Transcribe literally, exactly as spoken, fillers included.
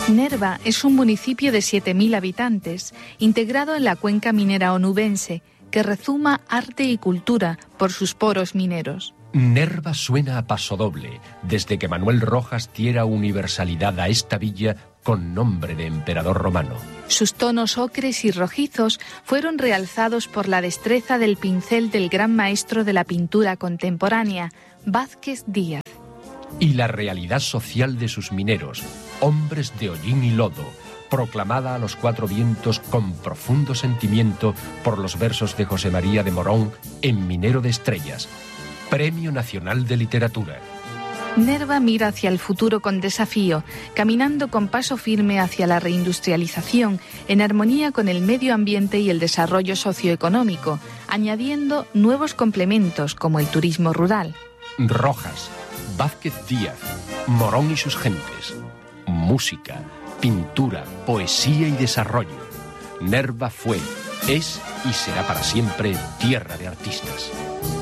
Nerva es un municipio de siete mil habitantes, integrado en la cuenca minera onubense, que rezuma arte y cultura por sus poros mineros. Nerva suena a pasodoble, desde que Manuel Rojas diera universalidad a esta villa con nombre de emperador romano. Sus tonos ocres y rojizos fueron realzados por la destreza del pincel del gran maestro de la pintura contemporánea, Vázquez Díaz. Y la realidad social de sus mineros, hombres de hollín y lodo, proclamada a los cuatro vientos con profundo sentimiento por los versos de José María de Morón en Minero de Estrellas, Premio Nacional de Literatura. Nerva mira hacia el futuro con desafío, caminando con paso firme hacia la reindustrialización, en armonía con el medio ambiente y el desarrollo socioeconómico, añadiendo nuevos complementos como el turismo rural. Rojas, Vázquez Díaz, Morón y sus gentes. Música, pintura, poesía y desarrollo. Nerva fue, es y será para siempre tierra de artistas.